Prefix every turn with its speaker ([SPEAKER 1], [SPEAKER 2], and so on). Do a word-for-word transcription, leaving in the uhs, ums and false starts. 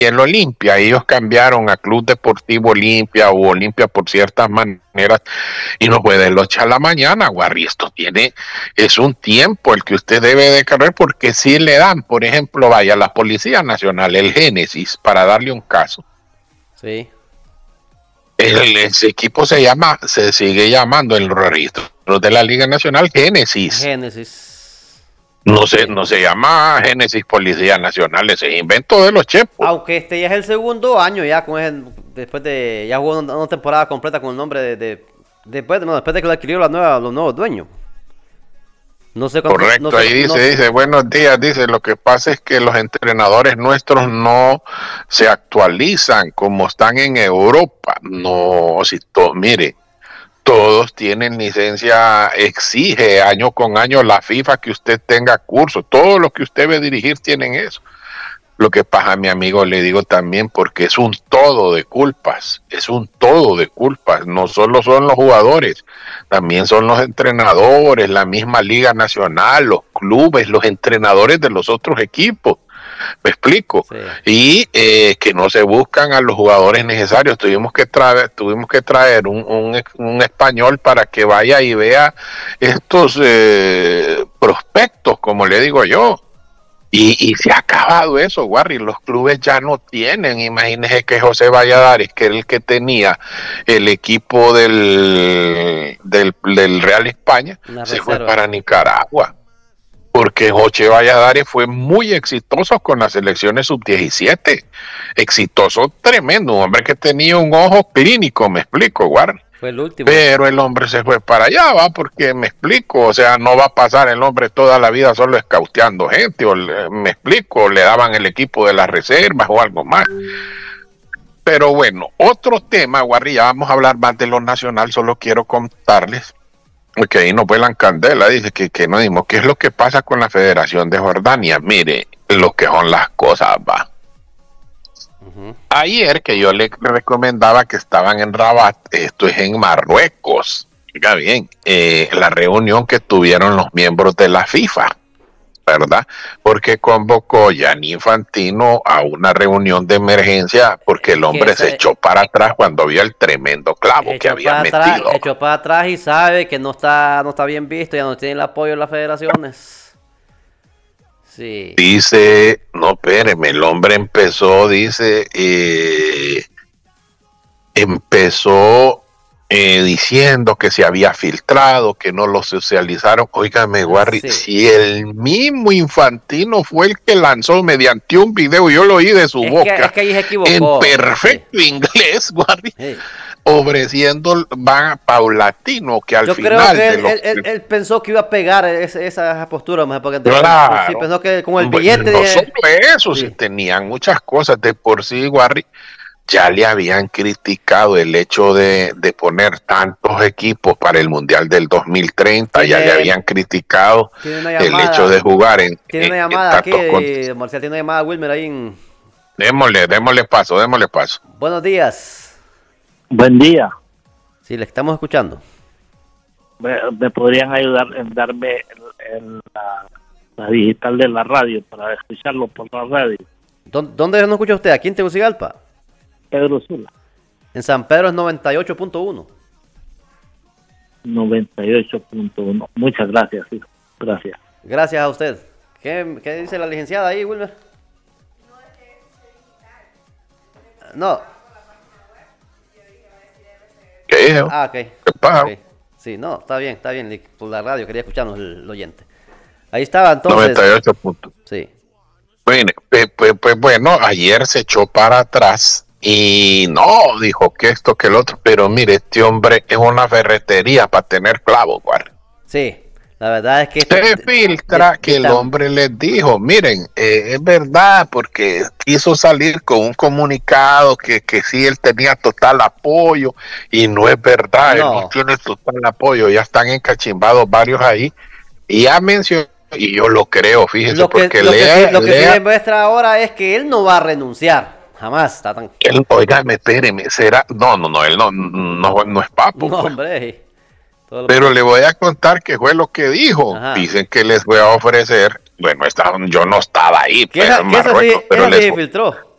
[SPEAKER 1] el Olimpia, ellos cambiaron a Club Deportivo Olimpia o Olimpia por ciertas maneras y no fue de la noche a la mañana, Guarri, esto tiene, es un tiempo el que usted debe de correr porque si le dan, por ejemplo, vaya, la Policía Nacional, el Génesis, para darle un caso.
[SPEAKER 2] Sí.
[SPEAKER 1] El, ese equipo se llama, se sigue llamando en los registros de la Liga Nacional Génesis.
[SPEAKER 2] Génesis.
[SPEAKER 1] No se, no se llama Génesis Policía Nacional, ese es invento de los chepos.
[SPEAKER 2] Aunque este ya es el segundo año ya con ese, después de ya jugó una, una temporada completa con el nombre de, de después, no, después de que lo adquirió la nueva, los nuevos dueños. No sé cuánto,
[SPEAKER 1] Correcto,
[SPEAKER 2] no sé,
[SPEAKER 1] ahí dice,
[SPEAKER 2] no,
[SPEAKER 1] dice, buenos días, dice, lo que pasa es que los entrenadores nuestros no se actualizan como están en Europa. No, si to, mire, todos tienen licencia, exige año con año la FIFA que usted tenga curso, todo lo que usted ve dirigir tienen eso. Lo que pasa, mi amigo, le digo también, porque es un todo de culpas, es un todo de culpas, no solo son los jugadores, también son los entrenadores, la misma Liga Nacional, los clubes, los entrenadores de los otros equipos. ¿Me explico?
[SPEAKER 2] Sí.
[SPEAKER 1] Y eh, que no se buscan a los jugadores necesarios. Tuvimos que traer, tuvimos que traer un, un, un español para que vaya y vea estos eh, prospectos, como le digo yo. Y, y se ha acabado eso, Warri. Los clubes ya no tienen. Imagínese que José Valladares, que era el que tenía el equipo del, del, del Real España,
[SPEAKER 2] Una
[SPEAKER 1] se
[SPEAKER 2] reserva.
[SPEAKER 1] fue para Nicaragua. Porque José Valladares fue muy exitoso con las selecciones sub diecisiete. Exitoso tremendo. Un hombre que tenía un ojo clínico, me explico, Warri.
[SPEAKER 2] Fue el último.
[SPEAKER 1] Pero el hombre se fue para allá, va, porque me explico, o sea, no va a pasar el hombre toda la vida solo escauteando gente, o le, me explico, le daban el equipo de las reservas o algo más. Pero bueno, otro tema, Guarri, ya vamos a hablar más de lo nacional, solo quiero contarles, porque ahí nos vuelan candela, dice que, que no dimos, ¿qué es lo que pasa con la Federación de Jordania? Mire, lo que son las cosas, va. Uh-huh. Ayer que yo le recomendaba que estaban en Rabat, esto es en Marruecos, oiga bien, eh, la reunión que tuvieron los miembros de la FIFA, ¿verdad? Porque convocó Gianni Infantino a una reunión de emergencia porque el hombre se echó para atrás cuando vio el tremendo clavo que había metido.
[SPEAKER 2] Atrás, echó para atrás y sabe que no está, no está bien visto, ya no tiene el apoyo de las federaciones. Sí.
[SPEAKER 1] Dice, no, espéreme, el hombre empezó, dice, eh, empezó eh, diciendo que se había filtrado, que no lo socializaron. Óigame, Guarri, sí. Si el mismo Infantino fue el que lanzó mediante un video, yo lo oí de su
[SPEAKER 2] es
[SPEAKER 1] boca,
[SPEAKER 2] que, es que ahí se equivocó,
[SPEAKER 1] en perfecto sí. inglés, Guarri. Sí. Ofreciendo van paulatino que al
[SPEAKER 2] yo
[SPEAKER 1] final
[SPEAKER 2] creo que él,
[SPEAKER 1] de los...
[SPEAKER 2] él, él, él pensó que iba a pegar esa, esa postura porque
[SPEAKER 1] claro.
[SPEAKER 2] sí, pensó que con el billete
[SPEAKER 1] bueno, no
[SPEAKER 2] de...
[SPEAKER 1] solo eso, sí. Si tenían muchas cosas de por sí, Guarri, ya le habían criticado el hecho de, de poner tantos equipos para el Mundial del dos mil treinta, tiene, ya le habían criticado
[SPEAKER 2] llamada,
[SPEAKER 1] el hecho de jugar en
[SPEAKER 2] tiene
[SPEAKER 1] en,
[SPEAKER 2] una llamada
[SPEAKER 1] en
[SPEAKER 2] aquí, con... Marcial tiene una llamada Wilmer ahí en...
[SPEAKER 1] démosle, démosle paso, démosle paso.
[SPEAKER 2] Buenos días.
[SPEAKER 3] Buen día.
[SPEAKER 2] Sí, le estamos escuchando.
[SPEAKER 3] ¿Me, me podrían ayudar en darme el, el, la, la digital de la radio para escucharlo por la radio?
[SPEAKER 2] ¿Dónde, dónde nos escucha usted? ¿Aquí en Tegucigalpa?
[SPEAKER 3] Pedro Sula.
[SPEAKER 2] En San Pedro es noventa y ocho punto uno.
[SPEAKER 3] noventa y ocho punto uno. Muchas gracias, hijo. Gracias.
[SPEAKER 2] Gracias a usted. ¿Qué, qué dice la licenciada ahí, Wilmer? No.
[SPEAKER 1] ¿Qué dijo?
[SPEAKER 2] Ah, ok.
[SPEAKER 1] ¿Qué pasa?
[SPEAKER 2] Okay. Sí, no, está bien, está bien. Por la radio quería escucharnos el, el oyente. Ahí estaba entonces.
[SPEAKER 1] noventa y ocho puntos.
[SPEAKER 2] Sí.
[SPEAKER 1] Bueno, pues, pues, pues bueno, ayer se echó para atrás y no, dijo que esto, que el otro, pero mire, este hombre es una ferretería para tener clavos, Guardi.
[SPEAKER 2] Sí. La verdad es que...
[SPEAKER 1] Se filtra que el hombre les dijo, miren, eh, es verdad, porque quiso salir con un comunicado que, que sí, él tenía total apoyo, y no es verdad, no. Él no tiene total apoyo, ya están encachimbados varios ahí, y ya mencionó, y yo lo creo, fíjese,
[SPEAKER 2] lo que,
[SPEAKER 1] porque
[SPEAKER 2] lo
[SPEAKER 1] lea...
[SPEAKER 2] que, sí, lo que
[SPEAKER 1] lea,
[SPEAKER 2] sí demuestra ahora es que él no va a renunciar, jamás, está tan...
[SPEAKER 1] Él, oígame, espéreme, será... No, no, no, él no, no, no es papo.
[SPEAKER 2] No,
[SPEAKER 1] pues.
[SPEAKER 2] hombre...
[SPEAKER 1] Pero le voy a contar que fue lo que dijo. Ajá. Dicen que les voy a ofrecer, bueno, está, yo no estaba ahí,
[SPEAKER 2] pero en Marruecos, sí, pero les,
[SPEAKER 1] se filtró.